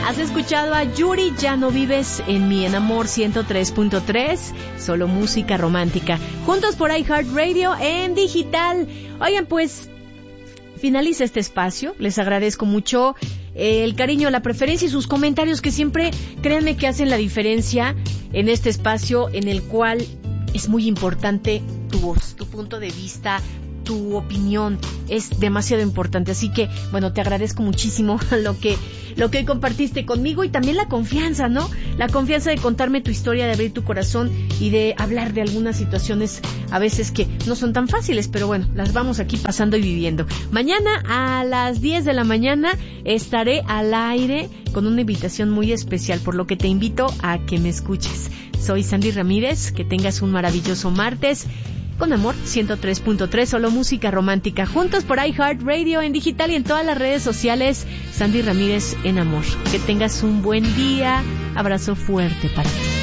Has escuchado a Yuri, Ya no vives en mí, en Amor 103.3, solo música romántica. Juntos por iHeartRadio en digital. Oigan, pues finaliza este espacio. Les agradezco mucho el cariño, la preferencia y sus comentarios que siempre, créanme que hacen la diferencia en este espacio en el cual es muy importante tu voz, tu punto de vista, tu opinión es demasiado importante. Así que, bueno, te agradezco muchísimo lo que compartiste conmigo y también la confianza, ¿no? La confianza de contarme tu historia, de abrir tu corazón y de hablar de algunas situaciones a veces que no son tan fáciles, pero bueno, las vamos aquí pasando y viviendo. Mañana a las 10 de la mañana estaré al aire con una invitación muy especial, por lo que te invito a que me escuches. Soy Sandy Ramírez, que tengas un maravilloso martes. Con Amor 103.3, solo música romántica. Juntos por iHeartRadio en digital y en todas las redes sociales. Sandy Ramírez en Amor. Que tengas un buen día. Abrazo fuerte para ti.